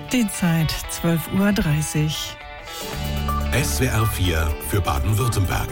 Die Zeit 12:30 Uhr. SWR 4 für Baden-Württemberg.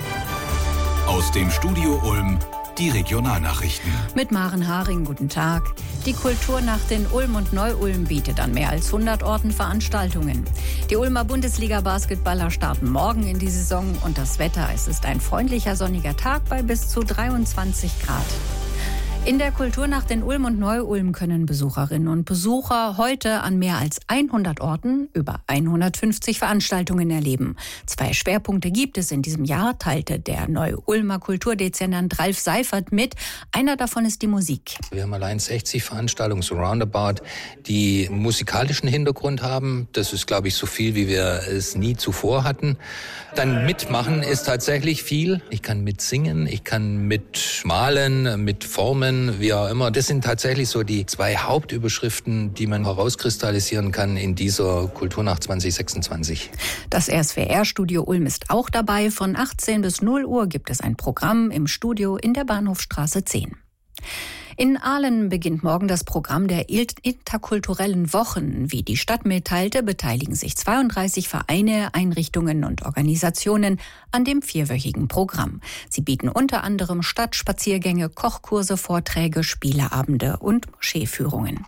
Aus dem Studio Ulm die Regionalnachrichten. Mit Maren Haring, guten Tag. Die Kulturnacht in Ulm und Neu-Ulm bietet an mehr als 100 Orten Veranstaltungen. Die Ulmer Bundesliga-Basketballer starten morgen in die Saison und das Wetter, es ist ein freundlicher sonniger Tag bei bis zu 23 Grad. In der Kulturnacht in Ulm und Neu-Ulm können Besucherinnen und Besucher heute an mehr als 100 Orten über 150 Veranstaltungen erleben. 2 Schwerpunkte gibt es in diesem Jahr, teilte der Neu-Ulmer Kulturdezernent Ralf Seifert mit. Einer davon ist die Musik. Wir haben allein 60 Veranstaltungen, so roundabout, die musikalischen Hintergrund haben. Das ist, glaube ich, so viel, wie wir es nie zuvor hatten. Dann mitmachen ist tatsächlich viel. Ich kann mitsingen, ich kann mitmalen, mit Formen, wie auch immer. Das sind tatsächlich so die 2 Hauptüberschriften, die man herauskristallisieren kann in dieser Kulturnacht 2026. Das SWR-Studio Ulm ist auch dabei. Von 18 bis 0 Uhr gibt es ein Programm im Studio in der Bahnhofstraße 10. In Aalen beginnt morgen das Programm der interkulturellen Wochen. Wie die Stadt mitteilte, beteiligen sich 32 Vereine, Einrichtungen und Organisationen an dem 4-wöchigen Programm. Sie bieten unter anderem Stadtspaziergänge, Kochkurse, Vorträge, Spieleabende und Moscheeführungen.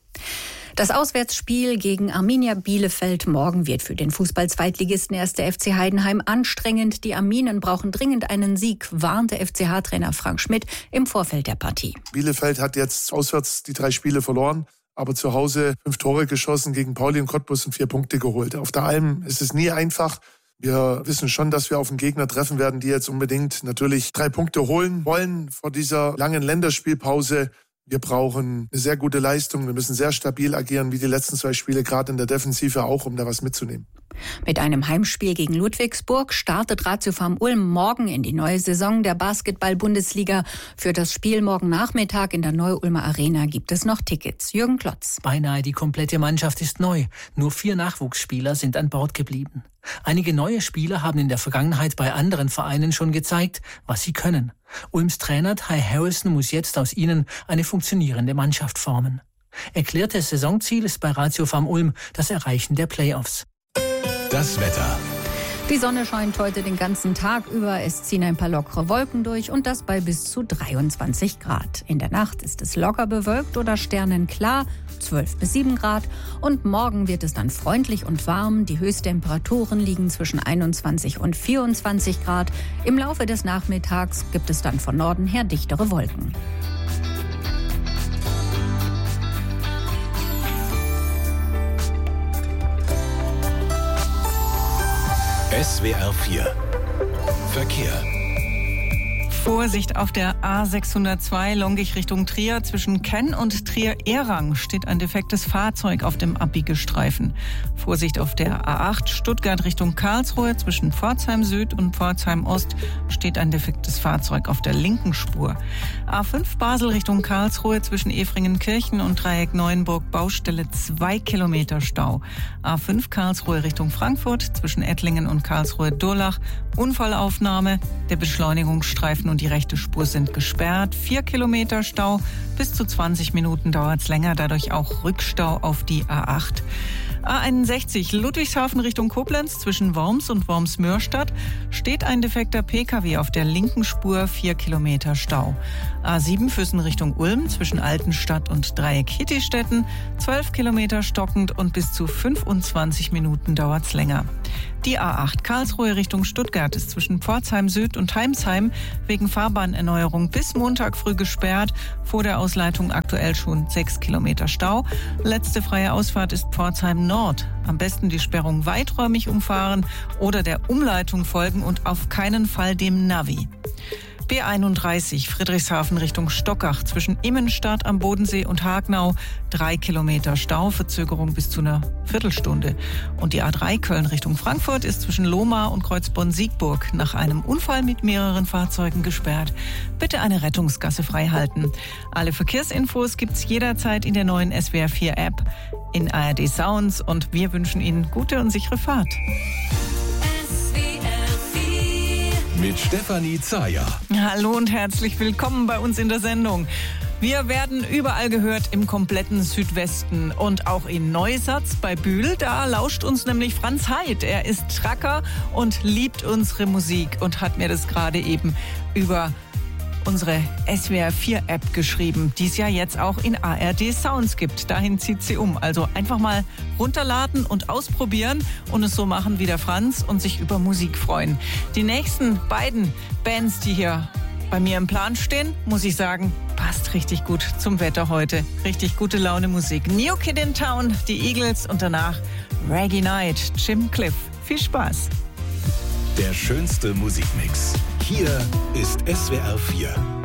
Das Auswärtsspiel gegen Arminia Bielefeld morgen wird für den Fußball-Zweitligisten 1. FC Heidenheim anstrengend. Die Arminen brauchen dringend einen Sieg, warnte FCH-Trainer Frank Schmidt im Vorfeld der Partie. Bielefeld hat jetzt auswärts die 3 Spiele verloren, aber zu Hause 5 Tore geschossen gegen Pauli und Cottbus und 4 Punkte geholt. Auf der Alm ist es nie einfach. Wir wissen schon, dass wir auf einen Gegner treffen werden, die jetzt unbedingt natürlich 3 Punkte holen wollen vor dieser langen Länderspielpause. Wir brauchen eine sehr gute Leistung. Wir müssen sehr stabil agieren, wie die letzten 2 Spiele, gerade in der Defensive auch, um da was mitzunehmen. Mit einem Heimspiel gegen Ludwigsburg startet Ratiofarm Ulm morgen in die neue Saison der Basketball-Bundesliga. Für das Spiel morgen Nachmittag in der Neu-Ulmer Arena gibt es noch Tickets. Jürgen Klotz. Beinahe die komplette Mannschaft ist neu. Nur 4 Nachwuchsspieler sind an Bord geblieben. Einige neue Spieler haben in der Vergangenheit bei anderen Vereinen schon gezeigt, was sie können. Ulms Trainer Ty Harrison muss jetzt aus ihnen eine funktionierende Mannschaft formen. Erklärtes Saisonziel ist bei Ratiofarm Ulm das Erreichen der Playoffs. Das Wetter. Die Sonne scheint heute den ganzen Tag über. Es ziehen ein paar lockere Wolken durch und das bei bis zu 23 Grad. In der Nacht ist es locker bewölkt oder sternenklar, 12 bis 7 Grad. Und morgen wird es dann freundlich und warm. Die Höchsttemperaturen liegen zwischen 21 und 24 Grad. Im Laufe des Nachmittags gibt es dann von Norden her dichtere Wolken. SWR 4 Verkehr. Vorsicht auf der A602 Longich Richtung Trier. Zwischen Kenn und Trier-Ehrang steht ein defektes Fahrzeug auf dem Abbiegestreifen. Vorsicht auf der A8 Stuttgart Richtung Karlsruhe. Zwischen Pforzheim Süd und Pforzheim Ost steht ein defektes Fahrzeug auf der linken Spur. A5 Basel Richtung Karlsruhe. Zwischen Efringenkirchen und Dreieck Neuenburg Baustelle 2 Kilometer Stau. A5 Karlsruhe Richtung Frankfurt. Zwischen Ettlingen und Karlsruhe-Durlach Unfallaufnahme. Der Beschleunigungsstreifen und die rechte Spur sind gesperrt. 4 Kilometer Stau, bis zu 20 Minuten dauert es länger, dadurch auch Rückstau auf die A8. A61 Ludwigshafen Richtung Koblenz zwischen Worms und Worms-Mörstadt steht ein defekter Pkw auf der linken Spur, 4 Kilometer Stau. A7 Füssen Richtung Ulm zwischen Altenstadt und Dreieck Hittistetten 12 Kilometer stockend und bis zu 25 Minuten dauert es länger. Die A8 Karlsruhe Richtung Stuttgart ist zwischen Pforzheim Süd und Heimsheim wegen Fahrbahnerneuerung bis Montag früh gesperrt. Vor der Ausleitung aktuell schon 6 Kilometer Stau. Letzte freie Ausfahrt ist Pforzheim Nord. Am besten die Sperrung weiträumig umfahren oder der Umleitung folgen und auf keinen Fall dem Navi. B31 Friedrichshafen Richtung Stockach zwischen Immenstadt am Bodensee und Hagnau 3 Kilometer Stau, Verzögerung bis zu einer Viertelstunde. Und die A3 Köln Richtung Frankfurt ist zwischen Lohmar und Kreuzborn-Siegburg nach einem Unfall mit mehreren Fahrzeugen gesperrt. Bitte eine Rettungsgasse freihalten. Alle Verkehrsinfos gibt's jederzeit in der neuen SWR 4 App, in ARD Sounds und wir wünschen Ihnen gute und sichere Fahrt. Mit Stefanie Zayer. Hallo und herzlich willkommen bei uns in der Sendung. Wir werden überall gehört im kompletten Südwesten und auch in Neusatz bei Bühl. Da lauscht uns nämlich Franz Heid. Er ist Tracker und liebt unsere Musik und hat mir das gerade eben über unsere SWR4-App geschrieben, die es ja jetzt auch in ARD Sounds gibt. Dahin zieht sie um. Also einfach mal runterladen und ausprobieren und es so machen wie der Franz und sich über Musik freuen. Die nächsten beiden Bands, die hier bei mir im Plan stehen, muss ich sagen, passt richtig gut zum Wetter heute. Richtig gute Laune Musik. New Kid in Town, die Eagles und danach Reggae Night, Jim Cliff. Viel Spaß. Der schönste Musikmix. Hier ist SWR4.